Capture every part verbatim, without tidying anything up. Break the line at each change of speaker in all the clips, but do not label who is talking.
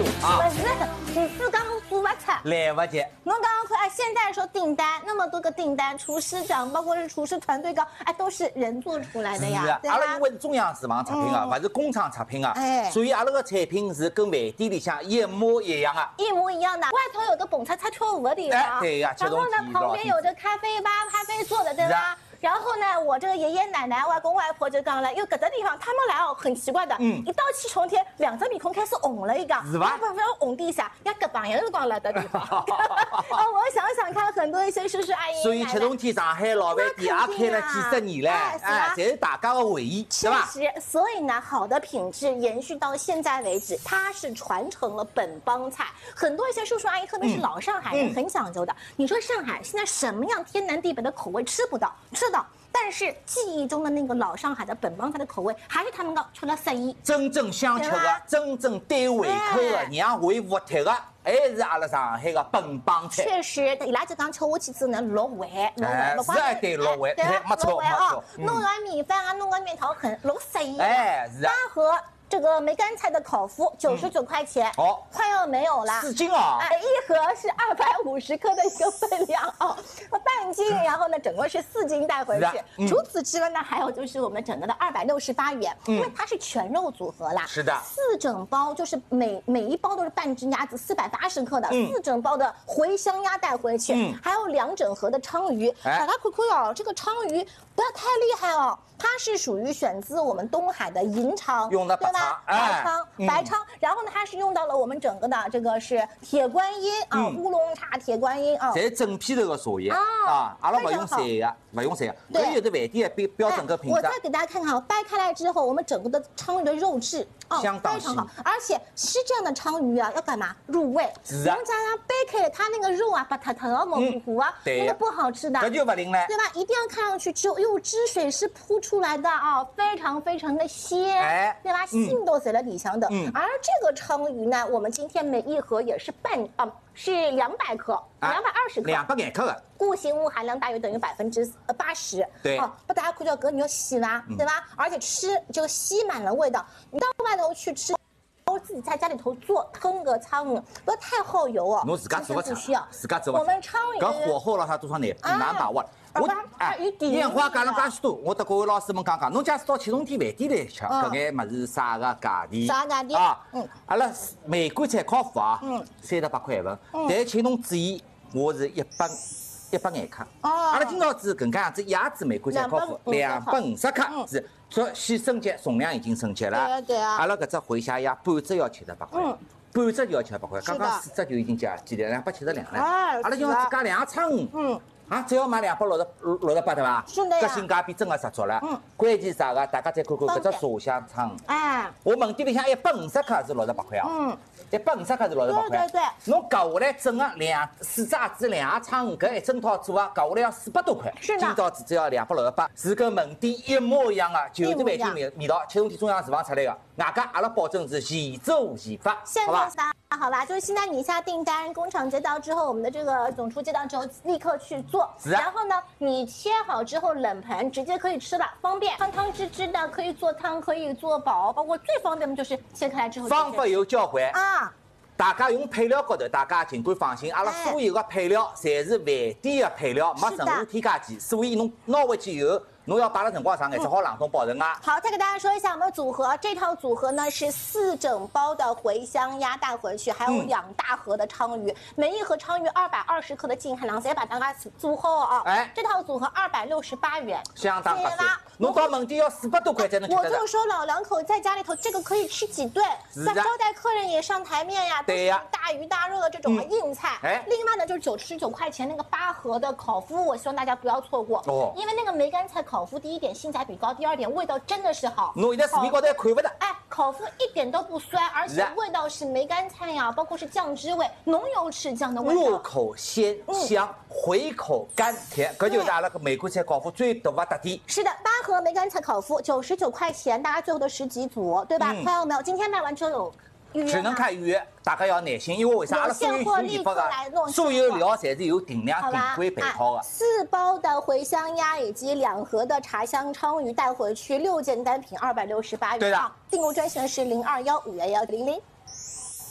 多啊！
不是，厨师刚做不出，
来不及。
侬刚刚看，哎，现在说订单那么多个订单，厨师长包括是厨师团队高，哎，都是人做出来的呀。
是啊，阿拉因为是中央厨房出品啊，不是工厂出品啊，
哎，
所以阿拉个产品是跟饭店里向一模一样啊，
一模一样的。外头有个蹦擦擦跳舞的地方，
哎，对呀，
然后呢，旁边有着咖啡吧、咖啡座的，对吧？然后呢，我这个爷爷奶奶、外公外婆就讲了，因为搿个地方他们来哦，很奇怪的，嗯，一到起床天，两只面孔开始红了一个，
是吧？
不不要红地下，要搿朋友是讲了的地方。哦，我想想看，很多一些叔叔阿姨，
所以七重天上海老饭店也开了几十年了，哎，侪是大家的回忆，是吧？
是，所以呢，好的品质延续到现在为止，它是传承了本帮菜。很多一些叔叔阿姨，特别是老上海人，很讲究的。你说上海现在什么样天南地北的口味吃不到，吃到。但是记忆中的那个老上海的本帮菜的口味，还是他们讲出了色意，
真正香吃的，真正对胃口的，让胃服帖的，还是阿拉上海的本帮菜。
确实，伊拉就讲吃下去之后呢，落胃，落胃，
落胃，对，落胃，
对，
没错，没错。
弄碗米饭啊，弄碗面条很落色意。
哎，是啊。
和这个梅干菜的烤麸九十九块钱，哦，快要没有了，
四斤啊！
哎，一盒是二百五十克的一个分量哦，半斤，然后呢，整个是四斤带回去。嗯、除此之外呢，还有就是我们整个的二百六十八元，嗯、因为它是全肉组合啦。
是的，
四整包就是每每一包都是半只鸭子，四百八十克的，嗯、四整包的茴香鸭带回去，嗯、还有两整盒的鲳鱼。哎、大家看看哦，这个鲳鱼不要太厉害哦。它是属于选自我们东海的银鲳，
用的
对吧？白鲳，哎、白鲳，然后呢，它是用到了我们整个的这个是铁观音啊，嗯、乌龙茶铁观音啊，
这整批头的茶叶啊，阿拉不用晒的，不用晒的，可以有的饭店标标准个品质。
我再给大家看看啊，掰开来之后，我们整个的鲳鱼的肉质哦非常好，而且吃这样的鲳鱼啊，要干嘛入味？
是啊，
我们家家掰开它那个肉啊，白塌塌的、模糊糊啊，那个不好吃的，
这就不灵了，
对吧？一定要看上去之后，哟，汁水是扑出来的啊，非常非常的鲜，哎，对吧？腥都在了里香的。嗯，而这个鲳鱼呢，我们今天每一盒也是半啊，是两百克，两百二十克，
两百眼克的。
固形物含量大约等于百分之呃八十。
对，
哦，不，大家看到哥你要吸啦，对吧？而且吃就吸满了味道。你到外头去吃。我自己在家里头做烹个鲳鱼，不要太耗油哦。
侬自家做不出，
需要
自家做不出。
我们鲳鱼，
搿火候了它多少难难把握。
我哎，
烟花讲了介许多，我得各位老师们讲讲。侬假使到启隆店饭店来吃，搿眼物事啥个价钿？
啥价钿？
啊，嗯，阿拉梅干菜烤麸啊，嗯，三十八块一份。但请侬注意，我是一百一百眼克。哦。阿拉今朝子搿能介样子，鸭子梅干菜烤麸两百五十克是。说先升级，重量已经升级了。
对啊，对啊。
阿拉搿只茴香鸭半只要七十八块，半只就要七十八块，刚刚四只就已经加几两两百七十两了。哎，阿拉今朝自家两仓，嗯，啊，只要买两百六十六十八对伐？
是的呀。
搿性价比真的十足了。嗯。关键啥个？大家再看看搿只茶香鲳。哎。我门店里向一百五十克是六十八块啊。嗯。一百五十克是六十八块。
对对对。
侬搞下来整个两四只鸭子两盒鲳鱼搿一整套做啊，搞下来要四百多块。
是的。
今朝只只要两百六十八，是跟门店一模一样的，就是饭店味味道，启隆店中央厨房出来的。外加阿拉保证是现做现发，好吧？
好吧，就是现在你下订单，工厂接到之后，我们的这个总厨接到之后，立刻去做。
是啊。
然后呢，你切好之后冷盆直接可以吃了，方便，汤汤汁汁的，可以做汤，可以做煲，包括最方便的就是切开来之后。
方法有交关
啊。
大家用配料高头，大家尽管放心，阿拉所有的配料侪是饭店的配料，没任何添加剂，所以侬拿回去以后。侬要摆了辰光长，眼只好冷冻保存啊。
好，再给大家说一下我们的组合，这套组合呢是四整包的茴香鸭带回去，还有两大盒的鲳鱼，每一盒鲳鱼二百二十克的净含量，再把大家组合啊。哎，这套组合二百六十八元，
相当合算。侬到门店要四百多块才能吃得到。
我就说老两口在家里头，这个可以吃几顿，在招待客人也上台面呀。
对呀，
大鱼大肉的这种硬菜。哎，另外呢就是九十九块钱那个八盒的烤麸，我希望大家不要错过哦，因为那个梅干菜烤麸，第一点性价比高，第二点味道真的是好。
侬在视频高头也看不到。
哎，烤麸一点都不酸，而且味道是梅干菜呀，包括是酱汁味，浓油赤酱的味道。
入口鲜香，回口甘甜，搿就是阿拉个梅干菜烤麸最独的特点。
是的，八盒梅干菜烤麸九十九块钱，大家最后的十几组，对吧？看到没有？今天卖完之后有。
只能看预约，大家要耐心，因为为啥？阿拉所有有地方的所有料侪是有定量定规配套的。
四包的茴香鸭以及两盒的茶香鲳鱼带回去，六件单品二百六十八元。
对的。
订购专线是零二幺五幺幺零零。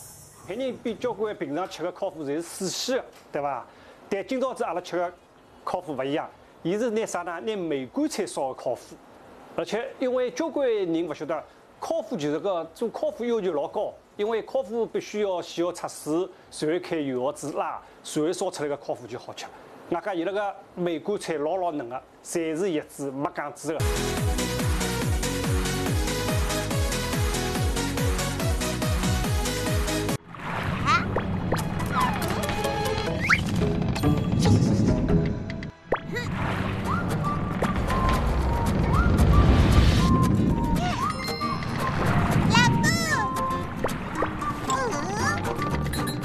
海人比交关平常吃的烤麸侪是水洗的，对伐？但今朝子阿拉吃的烤麸勿一样，伊是拿啥呢？拿梅干菜烧的烤麸，而且因为交关人勿晓得，烤麸就是个做烤麸要求老高，因为烤麸必须要先要出水，然后开油熬煮辣，然后烧出来个烤麸就好吃。外加伊拉个梅干菜老老嫩个，侪是叶子没梗子个。
是是是。